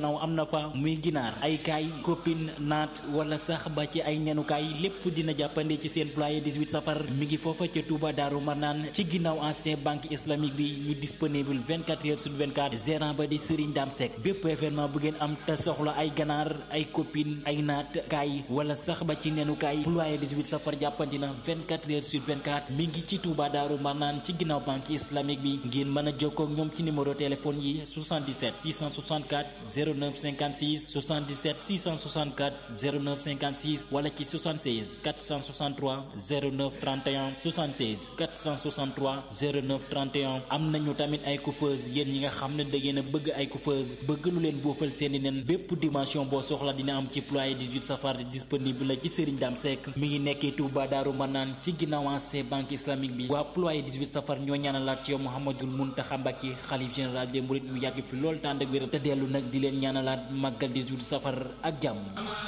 naw am na fa muy ginaar ay kaay copine naat wala sax ba ci ay nenukaay lépp dina jàppande ci seen ployé 18 safar mi ngi foofa ca Touba Daaru Marnaan ci ginnaaw ancien banque islamique bi ñu disponible 24 heures sur 24 gérant ba di Serigne Dame Seck bépp événement bu ngeen am te soxla ay ganaar ay copine ay naat kaay wala sax ba ci nenukaay ployé 18 safar jàppandi na 24 heures sur 24 mi ngi ci Touba Daaru Marnaan ci ginnaaw banque islamique bi ngeen mën a jokkoo ak ñoom ci numéro téléphone yi 77 664 09 56 77 664 09 56 wala ci 76 463 09 31 76 463 09 31 am nañu tamit ay coiffeuse yéen ñi nga xam ne da ngeen a bëgg ay coiffeuse bëgg lu leen boofal seeni nen bépp dimension boo soxla dina am ci ployé 18 safar disponible la ci Serigne Dame Seck mi ngi nekkee Touba Daaru Marnaan ci ginnaaw ancien banque islamique bi waa ployé 18 safar ñoo ñaanalaat ci yow Mouhamadoul Mountakha Mbacké xalif général des mourides mu yàgg fi lool tànd ak wér te dellu nag di leen ñaanalaat màggal 18 safar ak jàmm.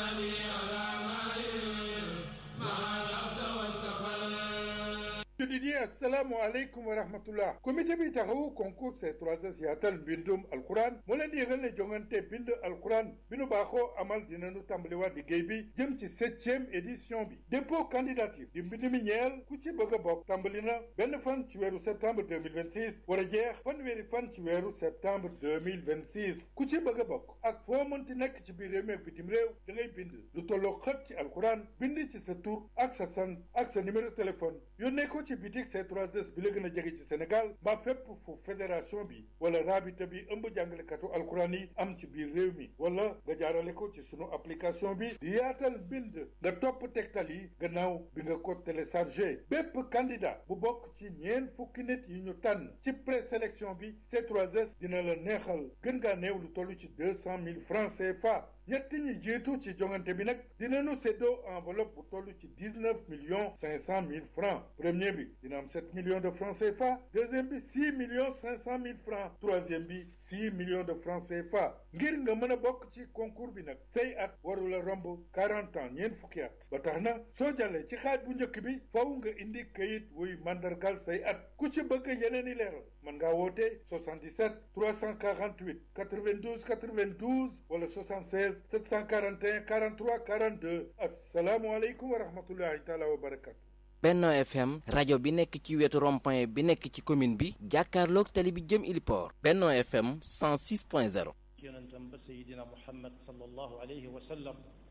jullit yi assalaamu aleykum wa rahmatullah comité bi taxawu concours C3S yaatal mbindum alquran moo leen di yëgal ne jongante bind alquran bi nu baaxoo amal dinañu tàmbaliwaat liggéey bi jëm ci 7e édition bi dépôt candidature di mbind mi ñeel ku ci bëgg a bokk tàmbali na benn fan ci weeru septembre 2026 war a jeex fanweeri fan ci weeru septembre 2026 ku ci bëgg a bokk ak foo mënti nekk ci biir réew mi ak bitim réew da ngay bind lu tolloo xët ci alquran bind ci sa tur ak sa sant ak sa numéro téléphone yónnee ko ci bitik C3S bi la gën a jege ci Sénégal mbaa fépp fu fédération bi wala rabita bi ëmb jàngalekatu alquran yi am ci biir réew mi wala nga jaarale ko ci sunu application bi di yaatal bind nga topp tegtal yi gannaaw bi nga ko téléchargé bépp candidat bu bokk ci ñeent fukki nit yi ñu tànn ci présélection bi C3S dina la neexal gën ngaa néew lu toll ci 200 000 francs CFA ñett ñi jiitu ci jongante bi nag dinañu séddoo enveloppe bu toll ci 19 millions 500 000 francs premier bi dina am 7 millions de francs CFA deuxième bi 6 millions 500 000 francs troisième bi 6 millions de francs CFA ngir nga mën a bokk ci concours bi nag say at waru la romb 40 ans ñeent fukki at ba tax na soo jàllee ci xaaj bu njëkk bi faw nga indi kayit wuy mandargal say at ku ci bëgg yeneen i leeral mën ngaa woote 77 348 92 92 wala 76 741 43 42 asalaamualeykum wa rahmatullahi taala wa barakatu. Benno FM rajo bi nekk ci wetu rond-point bi nekk ci commune bi jàkkaarloog tali bi jëm Iliport Benno FM 106.0 yonentam ba Seydina Muhammad sallallahu alayhi wa sallam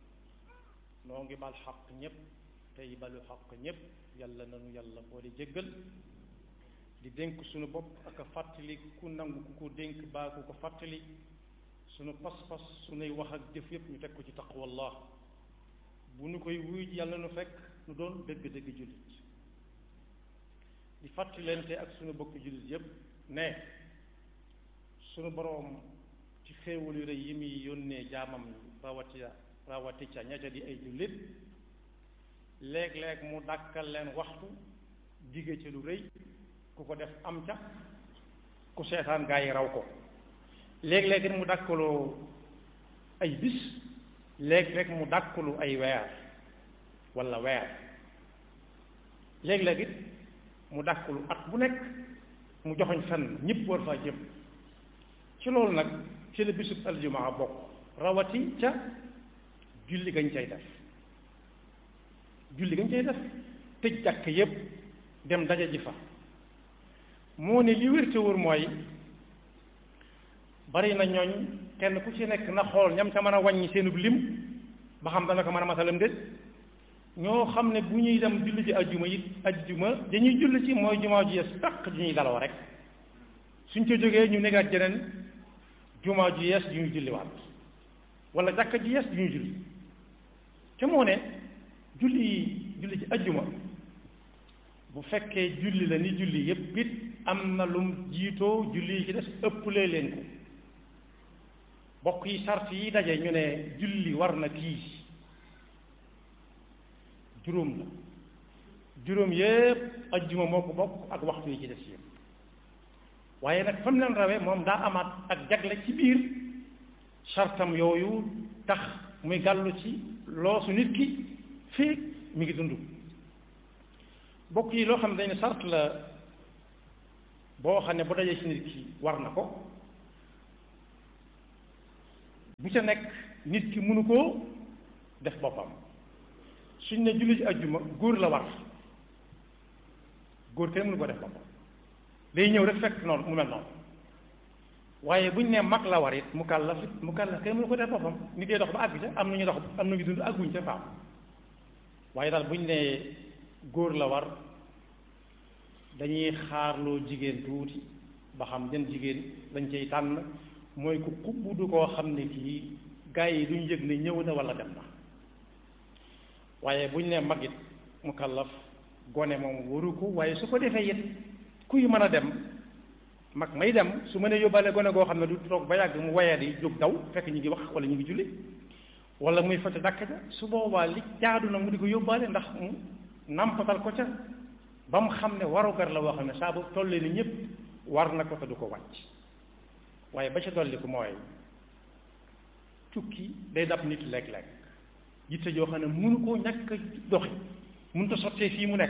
noo ngi bal xaq ñëpp tey balu xaq ñëpp yàlla nanu yàlla boole jéggal di dénk suñu bopp ak a fàttali ku nangu ku ko dénk baa ku ko fàttali sunu pas-pas sunuy wax ak jëf yëpp ñu teg ko ci taqwallah bu nu koy wuy yàlla nu fekk nu doon dëgg-dëgg jullit di fàttalente ak sunu bokk jullit yëpp ne sunu boroom ci xéewal yu rëy yi muy yónnee jaamam rawati ca ña ca di ay jullit léeg-léeg mu dàkkal leen waxtu dige ci lu rëy ku ko def am ca ku seetaan gaa yi raw ko léeg-léeg mu dàkkaloo ay bis léeg-léeg mu dàkkalu ay weer walla weer léeg-léeg it mu dàkkalu at bu nekk mu joxoñ fenn ñëpp war faa jëm ci loolu nag ci la bisub aljumaa bokk rawati ca julli gañ cay def tëj jàkk yépp dem daje ji fa moo ne li wér te wóor mooy bari na ñooñ kenn ku ci nekk na xool ñam ca mën a wàññi seenub lim ba xam dana ko mën a masalam déet ñoo xam ne bu ñuy dem julli ci ajjuma it ajjuma dañuy julli ci mooy jumaa ju yees tàq ju ñuy daloo rek suñ ca jógee ñu negaat jeneen jumaa ju yees ju ñuy julliwaat wala jàkka ju yees ju ñuy julli ca moo ne julli ci ajjuma bu fekkee julli la ni julli yépp it am na lum jiitoo julli yi ci des ëpplee leen ko bokk yi sart yi daje ñu ne julli war na kii juróom la juróom yépp ajjuma moo ko bokk ak waxtu yi ci des yépp waaye nag fa mu leen rawe moom daa amaat ak jagle ci biir sartam yooyu tax muy gàllu ci loosu nit ki fii mi ngi dund bokk yi loo xam ne dañ ne sart la boo xam ne bu dajee ci nit ki war na ko bu ca nekk nit ki mënu koo def boppam. suñ ne julli ci ajjuma góor la war góor kenn mënu ko def boppam day ñëw rek fekk noonu mu mel noonu waaye buñ ne mag la war it mu kàllaf kenn mënu ko def boppam nit dee dox ba àgg ca am nañu dox am nañu dund àgguñ ca faam waaye daal buñ ne góor la war dañuy xaarloo jigéen tuuti ba xam jën jigéen lañ cay tànn mooy ku kubbu du koo xam ne kii gaa yi duñ yëg ne ñëw na wala dem na waaye buñ ne mag it mu kàllaf gone moom waru ko waaye su ko defee it kuy mën a dem mag may dem su mënee yóbbaale gone goo xam ne du toog ba yàgg mu wayee di jóg daw fekk ñu ngi wax wala ñu ngi julli wala muy fete dàkk ja su boobaa li jaadu na mu di ko yóbbaale ndax mu nampatal ko ca ba mu xam ne warugar la boo xam ne saa bu tollee ni ñëpp war na ko te du ko wàcc waaye ba ca dolli ko mooy tukki day dab nit léeg-léeg yitte joo xam ne mënu koo ñàkk doxi mënu ta sottee fii mu nekk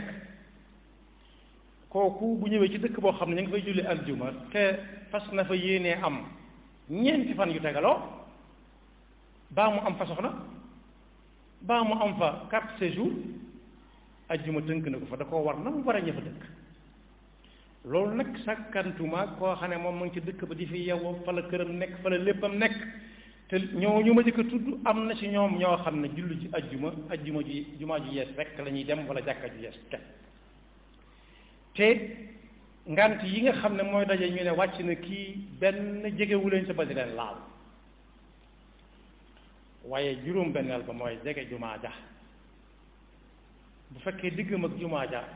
kooku bu ñëwee ci dëkk boo xam ne ñu ngi fay julli aljuma te fas na fa yéenee am ñeenti fan yu tegaloo baa mu am fa soxna baa mu am fa carte séjour aljuma tënk na ko fa da koo war na mu war a ñë fa dëkk loolu nag sàkkantuma koo xam ne moom mu ngi ci dëkk ba di fi yewoo fa la këram nekk fa la léppam nekk te ñooñu ma jëkk a tudd am na ci ñoom ñoo xam ne julli ci ajjuma ji jumaa ju yees rek la ñuy dem wala jàkka ju yees te ngant yi nga xam ne mooy daje ñu ne wàcc na kii benn jegewu leen sa ba di leen laal waaye juróom benneel ba mooy jege jumaa ja bu fekkee diggam ak jumaa ja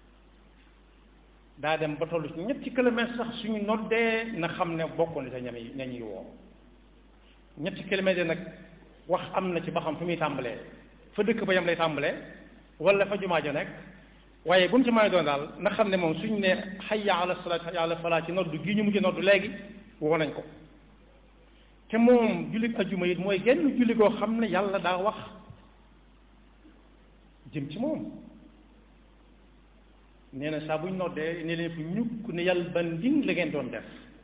daa dem ba tollu ci ñetti kilomètres sax suñu noddee na xam ne bokk na sa ñañuy woo ñetti kilomètres nag wax am na ci ba xam fi muy tàmbalee fa dëkk ba yam lay tàmbalee wala fa jumaa ja nekk waaye bu mu ci may doon daal na xam ne moom suñ ne hayya ala salaat hayya ala falaa ci noddu gii ñu mujj noddu léegi woo nañ ko te moom julli ajjuma it mooy genn julli goo xam ne yàlla daa wax jëm ci moom nee na saa buñ noddee ne leen fi ñukk ne yàlla ban nding la ngeen doon def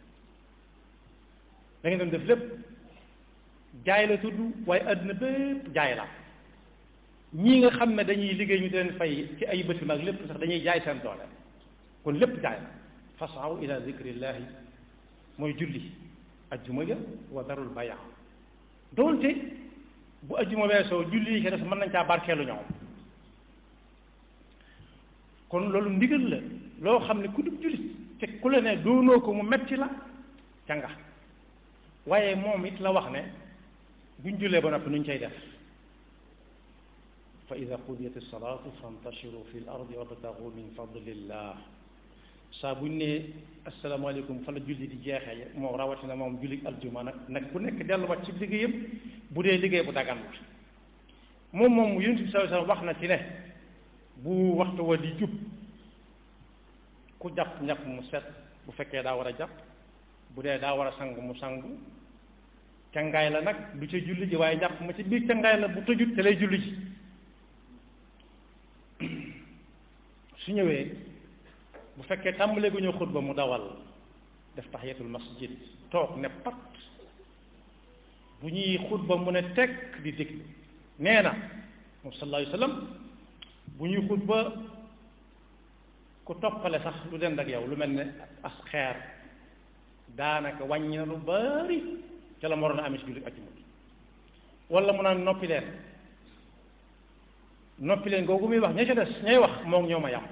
la ngeen doon def lépp jaay la tudd waaye àdduna bépp jaay la ñii nga xam ne dañuy liggéey ñu leen fay ci ay bëtim ak lépp sax dañuy jaay seen doole kon lépp jaay la fasaw ila zikrillahi mooy julli ajjuma ja wa darul baya doonte bu ajjuma weesoo julli yi ke def mën nañ caa barkeelu ñoom kon loolu ndigal la loo xam ne ku dub jullit te ku la ne doonoo ko mu metti la ca nga waaye moom it la wax ne buñ jullee ba noppi nuñ cay def fa ida qudiyat as-salaatu fantashiru fi l-ardi wabtagu min fadlillah saa buñ ne asalaamaaleykum fa la julli di jeexee moom rawatina moom julli aljuma nag ku nekk delluwaat ci liggéeyam bu dee liggéey bu dagan la moom Yonent bi sallallahu alayhi wasallam wax na ci ne bu waxtu wa di jub ku jàpp njàpp mu set bu fekkee daa war a jàpp bu dee daa war a sangu mu sangu cangaay la nag du ca julli ji waaye njàpp ma ci biir cangaay la bu tëjut te lay julli ji su ñëwee bu fekkee tàmbalee gu ñëw xutba mu dawal def tahiyatul masjid toog ne pat bu ñuy xutba mu ne tekk di déglu nee na moom sallallahu alayhi wa sallam bu ñuy xutba ku toppale sax lu dend ak yow lu mel ne as xeer daanaka wàññi na lu bari ca la moroon a amee si jullit ajjuma wala mu naan noppi leen googu muy wax ña ca des ñay wax moom ñoo ma yam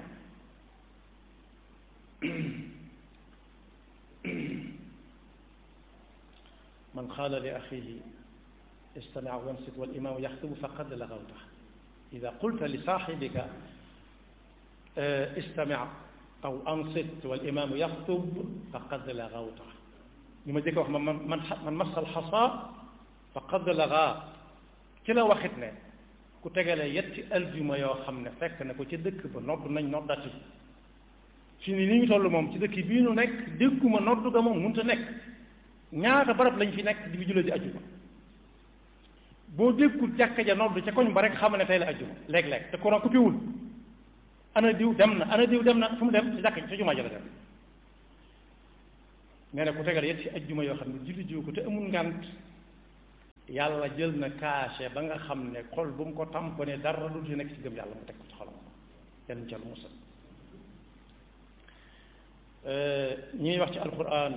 man qaala li axihi istami' wansit wal imaamu yaxtubu faqad laghawta ida qulta li saaxibika istami' aw ansit wal imaamu yaxtub faqad laghawta li ma jëkk wax man massa alxasa faqad lagha ci la waxit ne ku tegale yetti aljuma yoo xam ne fekk na ko ci dëkk ba nodd nañ noddati fi ni ñu toll moom ci dëkk bii nu nekk dégguma nodd ga moom mënut a nekk ñaata barab lañ fi nekk di fi jullee di ajjuma boo déggul jàkka ja nodd ca koñ ba rek xam ne tey la ajjuma léeg-léeg te courant coupé wul ana diw dem na fu mu dem ci jàkka ca jumaa ja la dem nee na ku tegal yetti ajjuma yoo xam ne julli jiw ko te amul ngànt yàlla jël na caché ba nga xam ne xol bu mu ko tamponné dara du ci nekk ci gëm yàlla mu teg ko ci xolam yàlla ci musal ñuy wax ci alquran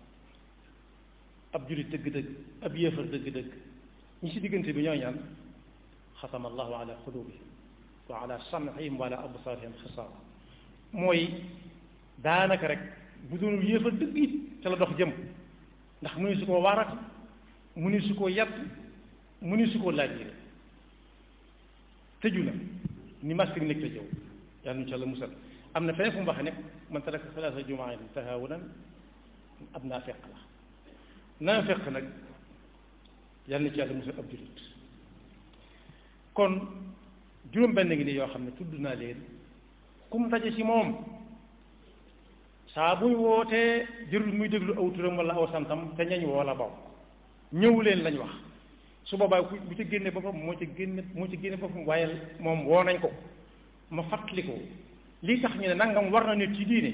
ab julit dëgg-dëgg ab yéefar dëgg-dëgg ñi ci diggante bi ñoo ñaan xatama allahu ala qulubihim wa ala sam'ihim wa ala absarihim xisaaba mooy daanaka rek bu doonul yéefar dëgg it ca la dox jëm ndax mu ni su koo waarati mu ni su koo yàtt mu ni su koo laajire tëju na ni masque nekk la jëw yàlla nu ca la musal am na feneen fu mu waxee ne man taraka salaasa jumaatin tahawunan ab naafeq la naafeq nag yàlla na ci yàlla musal ab julit kon juróom-benn ngi nii yoo xam ne tudd naa leen kum daje ci moom saa buy wootee jërul muy déglu aw turam wala aw santam te ñañ woo la bokk ñëw leen lañ wax su boobaa bu ci génne boppam moo ci génne boppam waaye moom woo nañ ko ma fàttali ko lii tax ñu ne nangam war na nit ci diine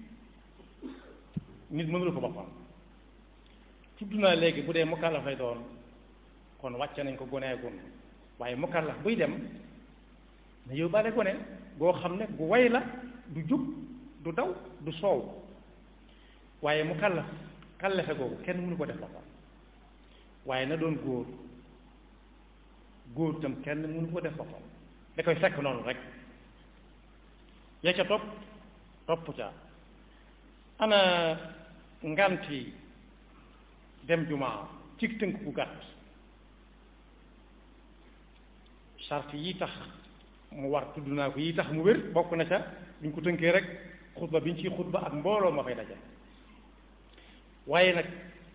nit mënulu ko boppam tudd naa léegi bu dee mukallaf lay doon kon wàcce nañ ko goneegun waaye mukallaf buy dem na yóbbaale gone boo xam ne bu way la du jub du daw du soow waaye mukallaf kallafe googu kenn mënu ko def boppam waaye na doon góor tam kenn mënu ko def boppam da koy fekk noonu rek ya ca topp ca ana nganti dem jumaa ci tënk bu gàtt sart yi tax mu war tudd naa ko yi tax mu wér bokk na ca bi ñu ko tënkee rek xutba bi ñu ciy xutba ak mbooloo ma fay daje waaye nag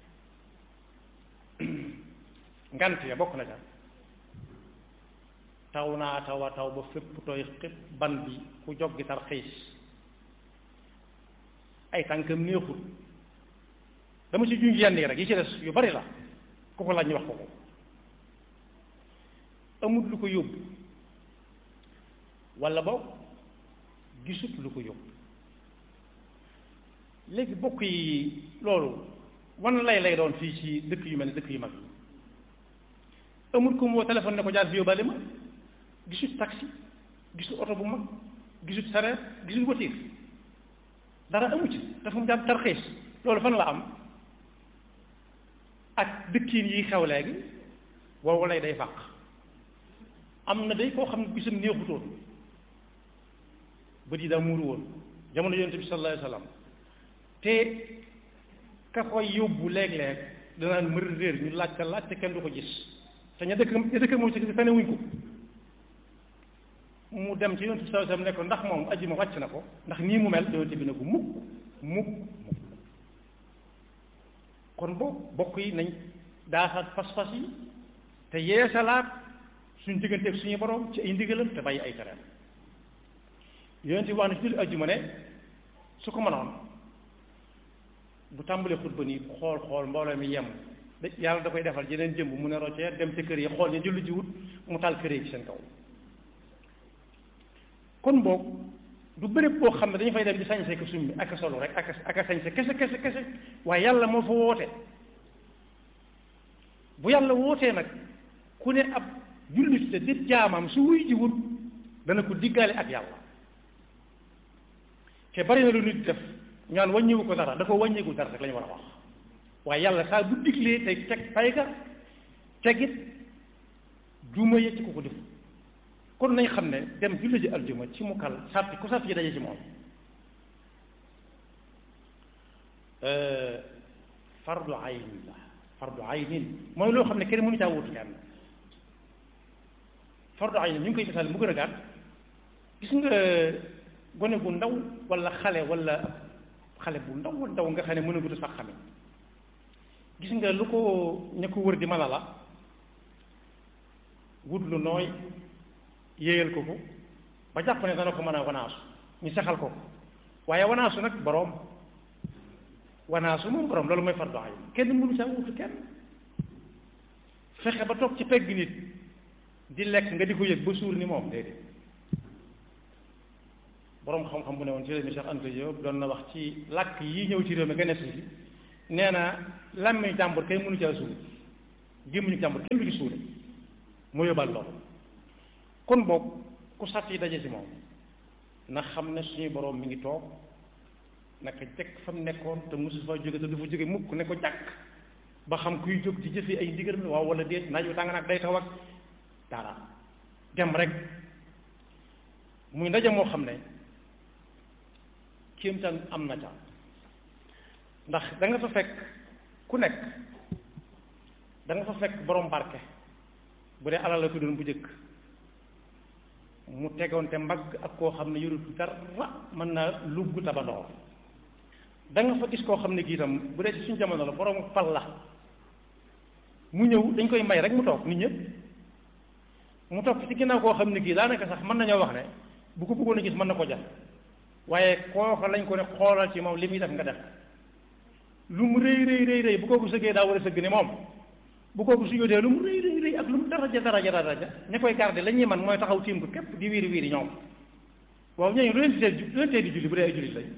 ngant ya bokk na ca taw naa tawa taw ba fépp tooy xëpp ban bi ku jog gi tar xiis ay tànkam neexul dama ci junj yenn yi rek yi ci des yu bari la ku ko laaj ñu wax ko amul lu ko yóbbu walla boog gisut lu ko yóbbu léegi bokk yi loolu wan lay doon fii ci dëkk yu mel ne dëkk yu mag yi amul ko moo téléphone ne ko jaar fi yóbbaale ma gisut taxi gisut oto bu mag gisut sareet gisut voiture dara amu ci dafa mu jaar tarxiis loolu fan la am ak dëkkiin yi xew léegi woowu lay day fàq am na day koo xam ne gisam neexutoon bët yi daa muuru woon jamono yonent bi sallallahu alayhi wa sallam te ka koy yóbbu léeg-léeg danaan mër réer ñu laaj te kenn du ko gis te ña dëkk moom si tane wuñ ko mu dem ci yonent bi sallallahu alayhi wa sallam ne ko ndax moom aji ma wàcc na ko ndax nii mu mel yonent bi ne ko mukk kon bokk yi nañ daaxaat fas-fas yi te yeesalaat suñ digganteeg suñu borom ci ay ndigalam te bàyyi ay tereem yonent bi wax na ci julli ajjuma ne su ko mënoon bu tàmbalee xutba nii xool mbooloo mi yem yàlla da koy defal jeneen jëmb mu ne roccee dem ci kër yi xool ñu julli ji wut mu taal kër yi ci seen kaw kon boog du béréb boo xam ne dañu fay dem di sañse ko summi ak a solo rek ak a sañse kese waaye yàlla moo fa woote bu yàlla wootee nag ku ne ab jullit te di jaamam su wuy ji wut dana ko diggaale ak yàlla te bari na lu nit def ñaan wàññiwu ko dara da ko wàññiwu dara rek la ñu war a wax waaye yàlla saa bu diglee tey teg pay ga tegit juma ye ci ko def kon nañ xam ne dem julli ji aljuma ci mu kal sàtti ku sàtti ji daje ci moom fardu aynin la fardu aynin mooy loo xam ne kenn mënu caa wutu kenn fardu aynin ñu ngi koy misaal mu gën a gàtt gis nga gone bu ndaw wala xale bu ndaw nga xam ne mën a gudd sax xame gis nga lu ko ña ko wër di mën a la wut lu nooy yéeyal ko ba jàpp ne dana ko mën a wanaasu ñu saxal ko waaye wanaasu nag boroom wanaasu moom boroom loolu mooy fardu ayn kenn mënu saa wutu kenn fexe ba toog ci pegg nit di lekk nga di ko yëg ba suur ni moom déedéet boroom xam-xam bu ne woon ci réew mi Cheikh Anta Diop doon na wax ci làkk yi ñëw ci réew mi gën a si nee na làmmiñ jàmbur kay mënu caa suur gémmiñu jàmbur kenn du ci suude moo yóbbal loolu. kon boog ku sàtt yi daje ci moom na xam ne suñu boroom mi ngi toog naka jekk fa mu nekkoon te mosu fa jóge te du fa jóge mukk ne ko jàkk ba xam kuy jóg ci jëfe ay ndigal waaw wala déet naaj wi tàng nag day taw ak dara dem rek muy ndaje moo xam ne kéemtaan am na ca ndax da nga fa fekk ku nekk da nga fa fekk borom barke bu dee alal la ko doon bu jëkk mu tegoonte mbagg ak koo xam ne yorut dara mën naa lugg tabandoor da nga fa gis koo xam ne kii itam bu dee ci suñu jamono la borom fal la mu ñëw dañ koy may rek mu toog nit ñëpp mu toog ci ginnaaw koo xam ne kii daanaka sax mën nañoo wax ne bu ko bëggoon a gis mën na ko jar waaye kooka lañ ko ne xoolal ci moom li muy def nga def lu mu rëy bu kooku sëggee daa war a sëgg ne moom bu kooku su yóotee lu mu rëy ak lu mu daraja ña koy garder la ñuy man mooy taxaw tiim ko képp di wiiri ñoom waaw ñooñu lu leen tee di julli bu dee ay jullit lañ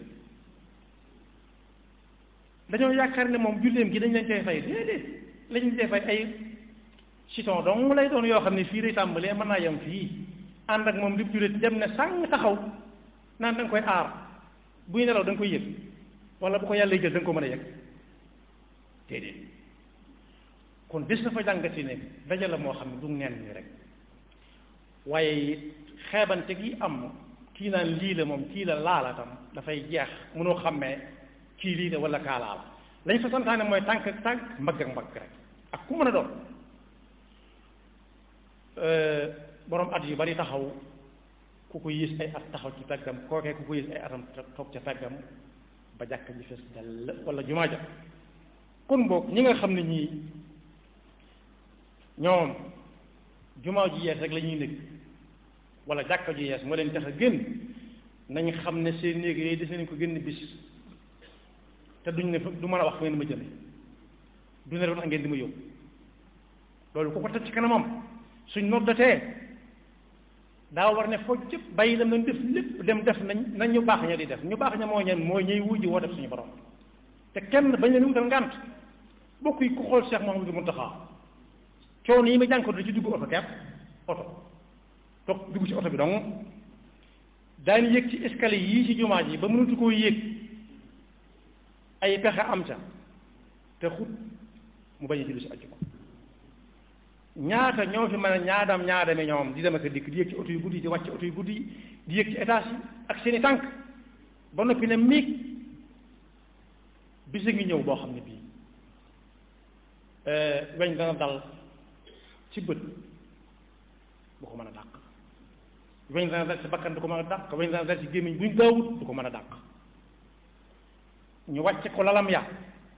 dañoo yaakaar ne moom julleem gi dañ leen cay fay déedéet lañ cay fay ay chiton donc mu lay doon yoo xam ne fii day tàmbalee mën naa yem fii ànd ak moom li jullit dem ne sàng taxaw naan da nga koy aar buy nelaw da nga koy yëg wala bu ko yàlla jël da nga ko mën a yëg déedéet kon des dafa jàngati ne daje la moo xam ne du neen ni rek waaye xeebante gi am kii naan lii la moom kii la laala tam dafay jeex mënoo xàmmee kii lii la wala kaa laala lañ fa santaane mooy tànk ak tànk mbagg ak mbagg rek ak ku mën a doon borom at yu bari taxaw ku ko yées ay at taxaw ci peggam kookee ku ko yées ay atam toog ca peggam ba jàkk ji fees dell wala jumaa ja kon boog ñi nga xam ne ñii ñoom jumaa ji yees rek la ñuy nekk wala jàkka ji yees moo leen tax a génn nañ xam ne seen néeg yooyu des nañ ko génn bis te duñ ne du mën a wax fu ngeen ma jëme du ne tax ngeen di ma yóbbu loolu ku ko teg ci kanamam suñ noddatee daa war ne foo jëpp bàyyi dem nañ def lépp dem def nañ ñu baax ña di def ñu baax ña moo ñeen mooy ñuy wujji woo def suñu borom te kenn bañ leen wutal ngànt bokk yi ku xool Cheikh Mouhamadou Mountakha coono yi ma jànkoonte ci dugg oto kepp oto toog dugg ci oto bi donc daan yéeg ci escalier yii ci jumaa ji ba mënatu koo yéeg ay pexe am ca te xut mu bañ a jëlu si àjjuma ñaata ñoo fi mën a ñaadame ñoom di dem ak dikk di yéeg ci oto yu guddi yi di wàcc oto yu guddi yi di yéeg ci étage yi ak seeni tànk ba noppi ne miig bisa ngi ñëw boo xam ne bii weñ dana dal ci bët du ko mën a dàq weñ dana dal ci bakkan du ko mën a dàq weñ dana dal ci gémmiñ buñ gaawut du ko mën a dàq ñu wàcce ko lalam ya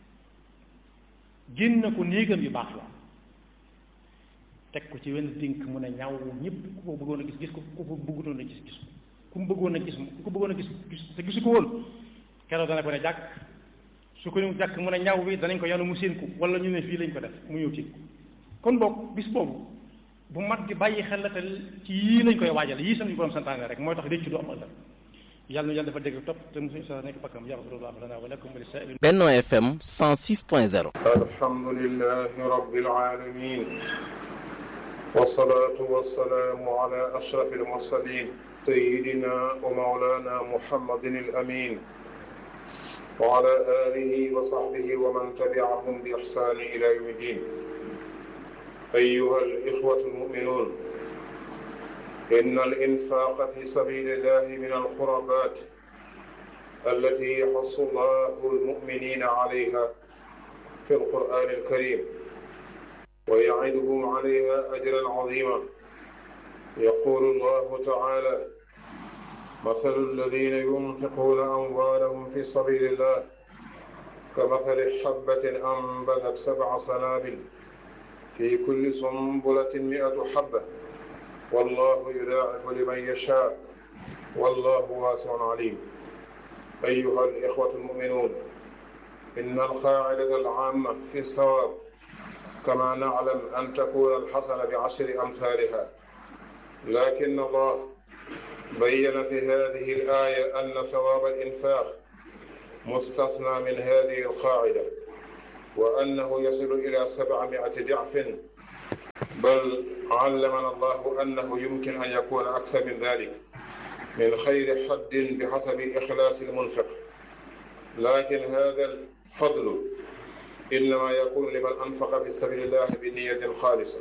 génn ko néegam yu baax la teg ko ci wenn dénk mu ne ñaw ñëpp ku ko bëggoon a gis ko ku ko bëggutoon a gis ku mu bëggoon a gis ku ko bëggoon a gis te gisu ko woon keroog dana ko ne jàkk su ko ñu jàkk mu ne ñaw bi danañ ko yàlla mu séen ko wala ñu ne fii lañ ko def mu ñëw ci kon boog bis boobu bu mat di bàyyi xel la te ci yii lañ koy waajal yii sax ñu borom santaane rek mooy tax réccu du am ëllëg yàlla na yàlla dafa dégg topp te musuñu sa nekk bakkam yaxfirullahu lana wa lakum wa li saa'iril Benno FM 106.0 alhamdulillahi rabbil alamin wassalatu wassalamu ala ashrafil mursalin sayyidina wa mawlana muhammadin al amin wa ala alihi wa sahbihi wa man tabi'ahum bi ihsani ila yawmi din أيها الإخوة المؤمنون إن الإنفاق في سبيل الله من القربات التي يحث الله المؤمنين عليها في القرآن الكريم ويعدهم عليها أجرا عظيما يقول الله تعالى مثل الذين ينفقون أموالهم في سبيل الله كمثل حبة أنبتت 7 سنابل في كل سنبلة 100 حبة والله يضاعف لمن يشاء والله واسع عليم أيها الإخوة المؤمنون إن القاعدة العامة في الثواب كما نعلم أن تكون الحسنة ب10 أمثالها لكن الله بين في هذه الآية أن ثواب الإنفاق مستثنى من هذه القاعدة وأنه يصل إلى 700 ضعف، بل علمنا الله أنه يمكن أن يكون أكثر من ذلك من خير حد بحسب إخلاص المنفق. لكن هذا الفضل إنما يكون لمن أنفق في سبيل الله بنية خالصة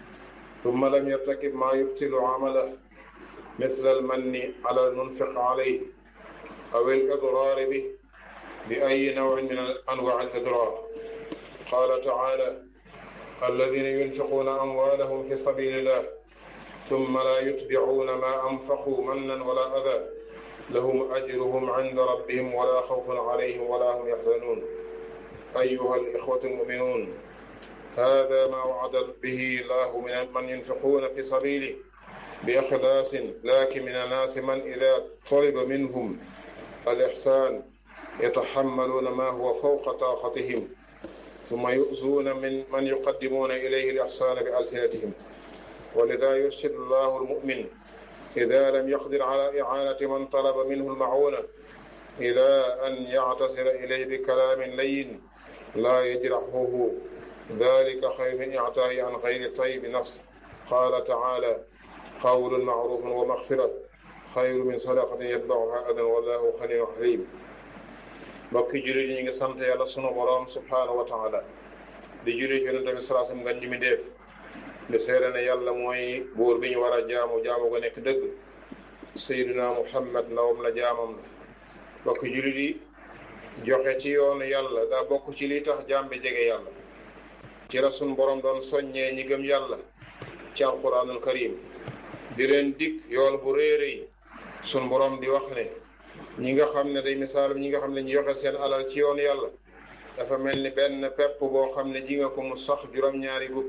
ثم لم يرتكب ما يبطل عمله، مثل المن على المنفق عليه أو الإضرار به بأي نوع من أنواع الإضرار. قال تعالى: الذين ينفقون أموالهم في سبيل الله ثم لا يتبعون ما أنفقوا منا ولا أذى لهم أجرهم عند ربهم ولا خوف عليهم ولا هم يحزنون. أيها الإخوة المؤمنون، هذا ما وعد به الله من ينفقون في سبيله بإخلاص، لكن من الناس من إذا طلب منهم الإحسان يتحملون ما هو فوق طاقتهم ثم يؤذون من يقدمون إليه الإحسان بألسنتهم. ولذا يرشد الله المؤمن إذا لم يقدر على إعانة من طلب منه المعونة إلى أن يعتذر إليه بكلام لين لا يجرحه، ذلك خير من إعطائه عن غير طيب نفس. قال تعالى: قول معروف ومغفرة خير من صدقة يتبعها أذى والله غني حليم. mbokki jullit ñi ngi sant yàlla sunu boroom subhaanahu wa taala di jullit yonent bi sallallahu alayhi wa sallam ngeen mi def di seere ne yàlla mooy buur bi ñu war a jaamu ga nekk dëgg. Seydina Muhammad ndawam la jaamam la. mbokki jullit yi, joxe ci yoonu yàlla daa bokk ci li tax jaam bi jege yàlla. ci la sunu boroom doon soññee ñi gëm yàlla ci alquranul karim di leen dig yool bu réeréy. sunu boroom di wax ne ñi nga xam ne day misaalum ñi nga xam ne ñu joxe seen alal ci yoonu yàlla dafa mel ni benn pepp boo xam ne ji nga ko mu sax juróom-ñaari gub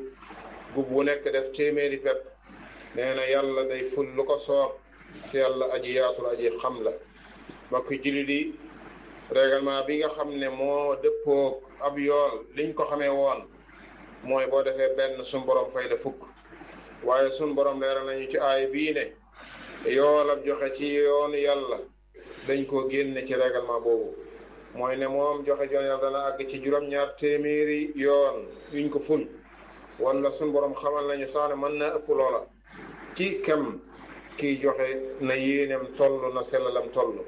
bu nekk def téeméeri pepp. nee na yàlla day ful lu ko soob te yàlla aji yaatul aji xam la. mbokk jullit yi, règlement bi nga xam ne moo dëppoo ab yool liñ ko xamee woon mooy boo defee benn suñ borom fay la fukk. waaye suñ borom leeral nañu ci aay bii ne yoolam joxe ci yoonu yàlla dañ ko génne ci règlement boobu. mooy ne moom joxe joon yàlla dana àgg ci juróom-ñaar téeméeri yoon yuñ ko ful. wala suñ borom xamal nañu sax ne mën na ëpp loola ci kem kiy joxe na yéenem toll na sellalam toll.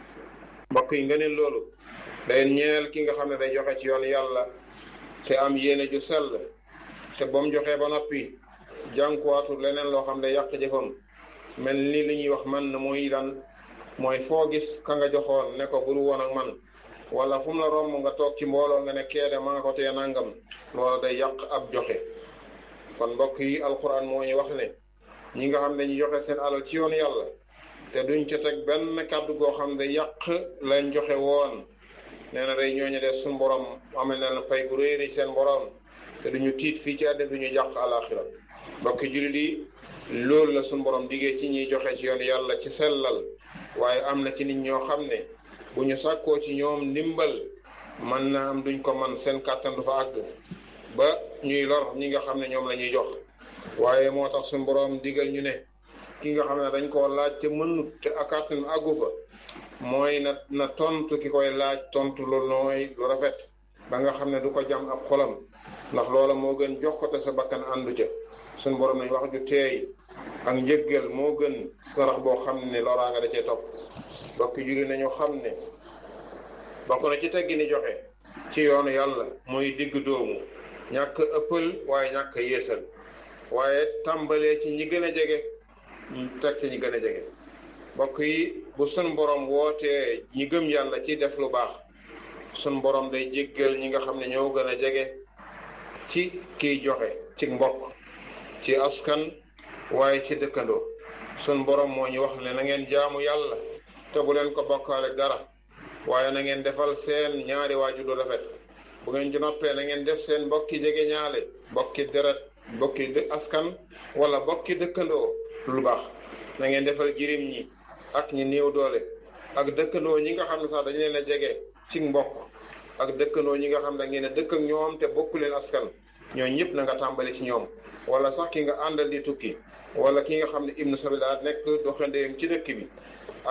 mbokk yi nga ne loolu day ñeel ki nga xam ne day joxe ci yoon yàlla te am yéene ju sell, te ba mu joxee ba noppi jànkuwaatu leneen loo xam ne yàq jëfam. mel ni li ñuy wax man mooy lan, mooy foo gis ka nga joxoon ne ko bul woon ak man, wala fu mu la romb nga toog ci mbooloo nga ne keede ma nga ko tee nangam, loola day yàq ab joxe. kon mbokk yi, alquran moo ñu wax ne ñi nga xam ne ñu joxe seen alal ci yoon yàlla te duñ ca teg benn kàddu goo xam ne yàq lañ joxe woon, nee na day ñooñu de suñ borom amee na leen pay gu réeri seen borom te duñu tiit fii ci àddina duñu jàq alaxira. mbokk jullit yi, loolu la suñ borom diggee ci ñiy joxe ci yoon yàlla ci sellal. waaye am na ci nit ñoo xam ne bu ñu sàkkoo ci ñoom ndimbal mën na am duñ ko man, seen kàttan du fa àgg ba ñuy lor ñi nga xam ne ñoom la ñuy jox. waaye moo tax suñu borom digal ñu ne ki nga xam ne dañ koo laaj te mënut te kàttan àggu fa mooy na tontu ki koy laaj tontu lu nooy lu rafet ba nga xam ne du ko jam ab xolam, ndax loola moo gën jox ko te sa bakkan àndu ca. suñu borom nañ wax ju teey ak njëggal moo gën sarax boo xam ne loraa nga da cee topp. bokk julli nañu xam ne bokk na ci teggi ni joxe ci yoonu yàlla mooy digg doomu, ñàkk ëppal waaye ñàkk yeesal, waaye tàmbalee ci ñi gën a jege teg ci ñi gën a jege. bokk yi, bu sun borom wootee ñi gëm yàlla ci def lu baax, sun borom day jéggal ñi nga xam ne ñoo gën a jege ci kiy joxe, ci mbokk, ci askan, waaye ci dëkkandoo. sun borom moo ñu wax ne na ngeen jaamu yàlla te bu leen ko bokkaale dara, waaye na ngeen defal seen ñaari waajur lu rafet. bu ngeen ci noppee na ngeen def seen mbokki jege ñaale, mbokki deret, mbokki askan wala mbokki dëkkandoo lu baax. na ngeen defal jirim ñi ak ñi néew doole, ak dëkkandoo ñi nga xam ne sax dañu leen a jege ci mbokk, ak dëkkandoo ñi nga xam ne ngeen a dëkk ak ñoom te bokku leen askan. ñooñu ñëpp na nga tàmbali ci ñoom. wala sax ki nga àndal di tukki, wala ki nga xam ne ibnu sabil nekk doxandeem ci dëkk bi,